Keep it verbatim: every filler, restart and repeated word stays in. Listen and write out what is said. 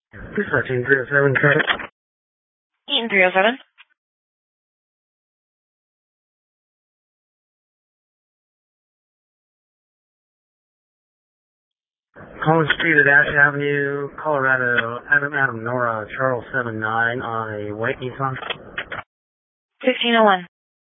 Dispatching three oh seven traffic. Eaton three oh seven. Collins Street at Ash Avenue, Colorado, Adam Adam Nora, Charles seven nine on a white Nissan. fifteen oh one.